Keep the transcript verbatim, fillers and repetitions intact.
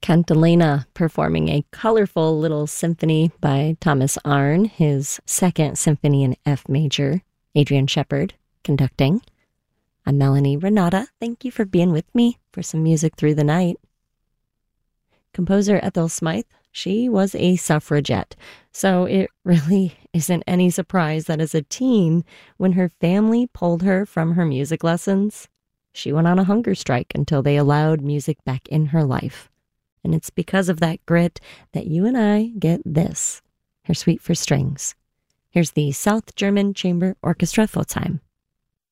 Cantilena performing a colorful little symphony by Thomas Arne, his second symphony in F major. Adrian Shepard conducting. I'm Melanie Renata. Thank you for being with me for some music through the night. Composer Ethel Smythe, she was a suffragette, so it really isn't any surprise that as a teen, when her family pulled her from her music lessons, she went on a hunger strike until they allowed music back in her life. And it's because of that grit that you and I get this, her Suite for Strings. Here's the South German Chamber Orchestra Pforzheim.